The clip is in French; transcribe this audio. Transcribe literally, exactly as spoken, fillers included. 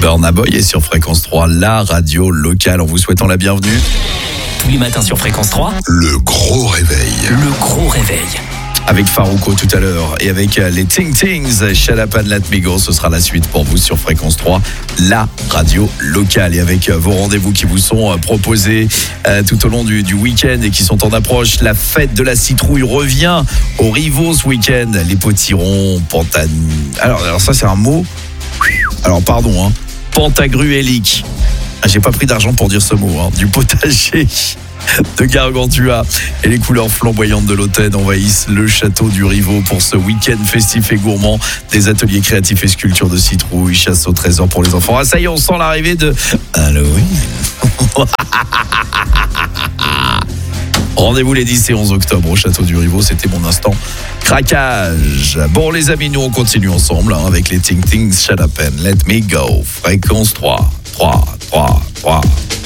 Burna Boy est sur Fréquence trois, la radio locale, en vous souhaitant la bienvenue. Tous les matins sur Fréquence trois, le gros réveil. Le gros réveil. Avec Farouko tout à l'heure et avec les Ting Tings, Shut Up and Let Me Go, ce sera la suite pour vous sur Fréquence trois, la radio locale. Et avec vos rendez-vous qui vous sont proposés euh, tout au long du, du week-end et qui sont en approche, la fête de la citrouille revient au Rivaux ce week-end. Les potirons, pantan... Alors, alors ça c'est un mot, alors pardon, hein, pantagruélique. Ah, j'ai pas pris d'argent pour dire ce mot, hein. Du potager de Gargantua et les couleurs flamboyantes de l'automne envahissent le château du Rivaux pour ce week-end festif et gourmand. Des ateliers créatifs et sculptures de citrouilles, chasse au trésor pour les enfants. Ah ça y est, on sent l'arrivée de Halloween. Rendez-vous les dix et onze octobre au château du Rivaux. C'était mon instant craquage. Bon les amis, nous on continue ensemble hein, avec les Ting Tings, Shut Up and Let Me Go. Fréquence trois, trois